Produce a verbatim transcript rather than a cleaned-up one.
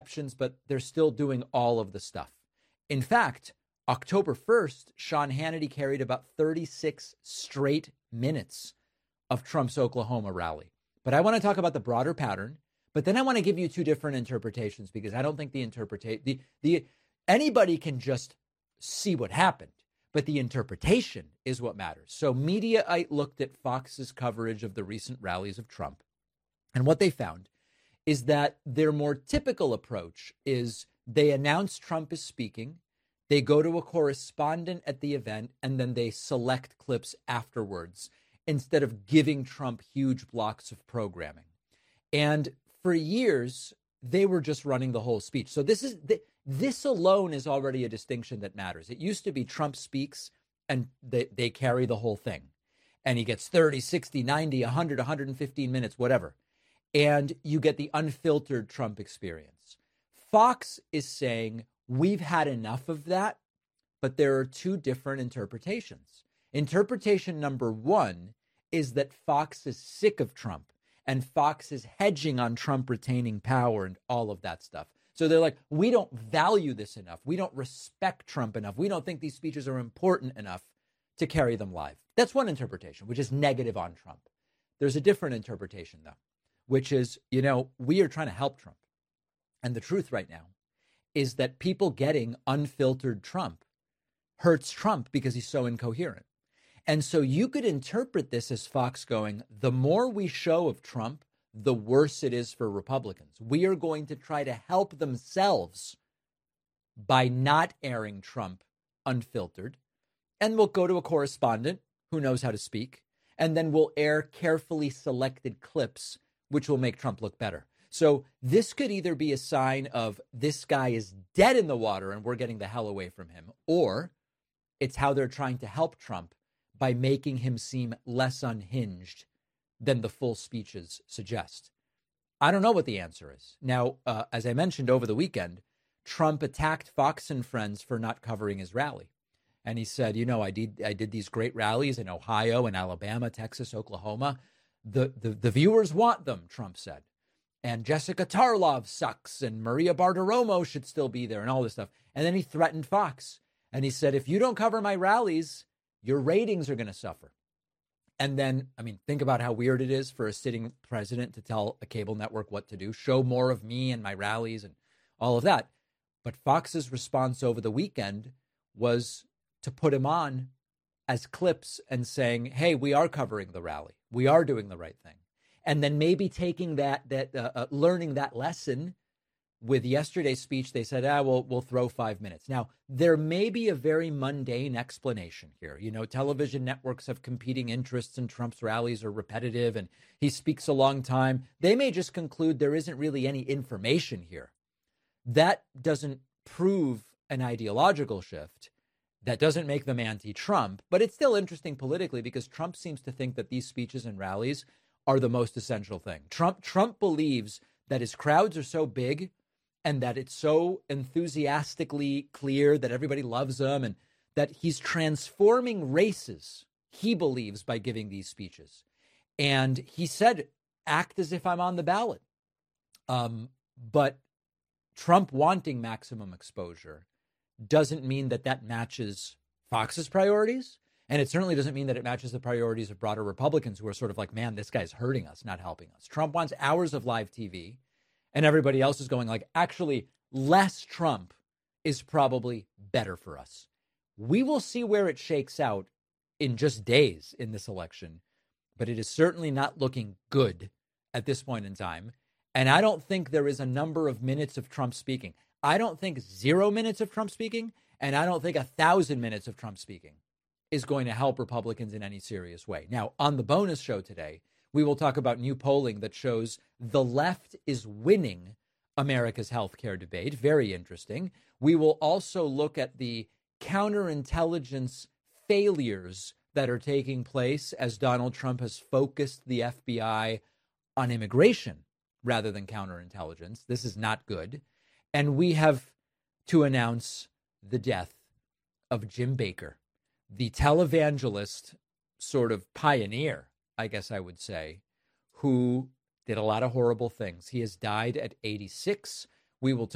but they're still doing all of the stuff. In fact, October first, Sean Hannity carried about thirty-six straight minutes of Trump's Oklahoma rally. But I want to talk about the broader pattern, but then I want to give you two different interpretations because I don't think the interpretation, the, the, anybody can just see what happened, but the interpretation is what matters. So Mediaite looked at Fox's coverage of the recent rallies of Trump, and what they found is that their more typical approach is they announce Trump is speaking, they go to a correspondent at the event, and then they select clips afterwards instead of giving Trump huge blocks of programming. And for years, they were just running the whole speech. So this is this alone is already a distinction that matters. It used to be Trump speaks and they, they carry the whole thing. And he gets thirty, sixty, ninety, one hundred, one hundred fifteen minutes, whatever. And you get the unfiltered Trump experience. Fox is saying, we've had enough of that, but there are two different interpretations. Interpretation number one is that Fox is sick of Trump and Fox is hedging on Trump retaining power and all of that stuff. So they're like, we don't value this enough. We don't respect Trump enough. We don't think these speeches are important enough to carry them live. That's one interpretation, which is negative on Trump. There's a different interpretation, though, which is, you know, we are trying to help Trump. And the truth right now is that people getting unfiltered Trump hurts Trump because he's so incoherent. And so you could interpret this as Fox going, the more we show of Trump, the worse it is for Republicans. We are going to try to help themselves by not airing Trump unfiltered. And we'll go to a correspondent who knows how to speak. And then we'll air carefully selected clips, which will make Trump look better. So this could either be a sign of this guy is dead in the water and we're getting the hell away from him, or it's how they're trying to help Trump by making him seem less unhinged than the full speeches suggest. I don't know what the answer is. Now, uh, as I mentioned over the weekend, Trump attacked Fox and Friends for not covering his rally. And he said, you know, I did I did these great rallies in Ohio and Alabama, Texas, Oklahoma. The, the, the viewers want them, Trump said. And Jessica Tarlov sucks and Maria Bartiromo should still be there and all this stuff. And then he threatened Fox. And he said, if you don't cover my rallies, your ratings are going to suffer. And then, I mean, think about how weird it is for a sitting president to tell a cable network what to do, show more of me and my rallies and all of that. But Fox's response over the weekend was to put him on as clips and saying, hey, we are covering the rally. We are doing the right thing. And then maybe taking that, that uh, uh, learning that lesson with yesterday's speech, they said, ah, we'll, we'll throw five minutes. Now, there may be a very mundane explanation here. You know, television networks have competing interests and Trump's rallies are repetitive and he speaks a long time. They may just conclude there isn't really any information here. That doesn't prove an ideological shift. That doesn't make them anti-Trump, but it's still interesting politically because Trump seems to think that these speeches and rallies are the most essential thing. Trump Trump believes that his crowds are so big and that it's so enthusiastically clear that everybody loves him and that he's transforming races, he believes, by giving these speeches. And he said, act as if I'm on the ballot. Um, but Trump wanting maximum exposure doesn't mean that that matches Fox's priorities. And it certainly doesn't mean that it matches the priorities of broader Republicans who are sort of like, man, this guy's hurting us, not helping us. Trump wants hours of live T V. And everybody else is going like, actually, less Trump is probably better for us. We will see where it shakes out in just days in this election. But it is certainly not looking good at this point in time. And I don't think there is a number of minutes of Trump speaking. I don't think zero minutes of Trump speaking, and I don't think a thousand minutes of Trump speaking is going to help Republicans in any serious way. Now, on the bonus show today, we will talk about new polling that shows the left is winning America's healthcare debate. Very interesting. We will also look at the counterintelligence failures that are taking place as Donald Trump has focused the F B I on immigration rather than counterintelligence. This is not good. And we have to announce the death of Jim Baker, the televangelist, sort of pioneer, I guess I would say, who did a lot of horrible things. He has died at eighty-six. We will talk